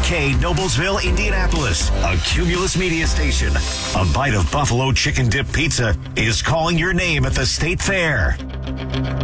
WKOK Noblesville, Indianapolis, a Cumulus media station. A bite of buffalo chicken dip pizza is calling your name at the State Fair.